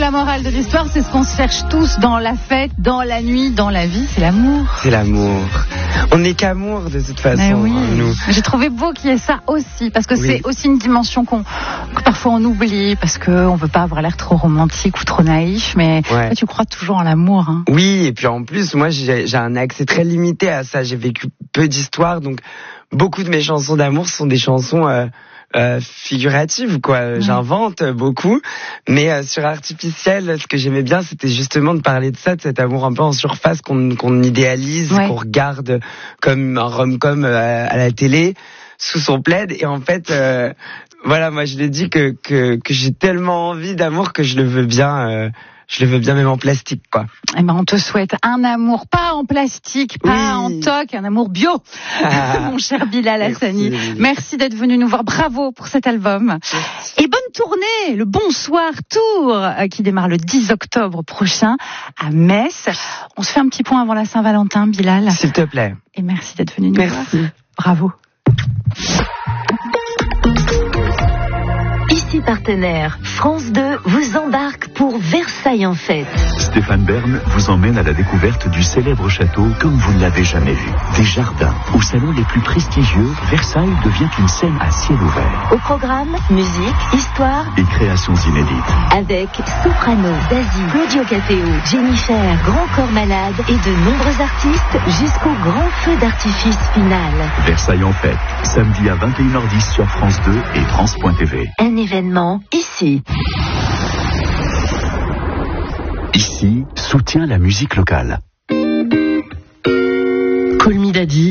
la morale de l'histoire, c'est ce qu'on se cherche tous dans la fête, dans la nuit, dans la vie, c'est l'amour. C'est l'amour. On n'est qu'amour de toute façon, oui. nous. J'ai trouvé beau qu'il y ait ça aussi, parce que c'est aussi une dimension que parfois on oublie, parce qu'on ne veut pas avoir l'air trop romantique ou trop naïf, mais tu crois toujours en l'amour. Hein. Oui, et puis en plus, moi j'ai un accès très limité à ça. J'ai vécu peu d'histoires, donc beaucoup de mes chansons d'amour sont des chansons figuratives, quoi. J'invente beaucoup, mais sur Artificiel, ce que j'aimais bien, c'était justement de parler de ça, de cet amour un peu en surface qu'on idéalise, qu'on regarde comme un rom-com à la télé, sous son plaid, et en fait, voilà, moi je l'ai dit que j'ai tellement envie d'amour que je le veux bien même en plastique, quoi. Eh ben, on te souhaite un amour, pas en plastique, pas en toc, un amour bio. Mon cher Bilal Hassani. Merci d'être venu nous voir. Bravo pour cet album. Et bonne tournée, le Bonsoir Tour, qui démarre le 10 octobre prochain à Metz. On se fait un petit point avant la Saint-Valentin, Bilal. S'il te plaît. Et merci d'être venu nous voir. Bravo. Ici partenaire, France 2 vous embarque pour Versailles en fête. Stéphane Bern vous emmène à la découverte du célèbre château comme vous ne l'avez jamais vu. Des jardins, aux salons les plus prestigieux, Versailles devient une scène à ciel ouvert. Au programme, musique, histoire et créations inédites. Avec Soprano, Zazie, Claudio Capéo, Jennifer, Grand Corps Malade et de nombreux artistes jusqu'au grand feu d'artifice final. Versailles en fête, samedi à 21h10 sur France 2 et France.tv. Un événement ici. Ici, soutient la musique locale. Call Me Daddy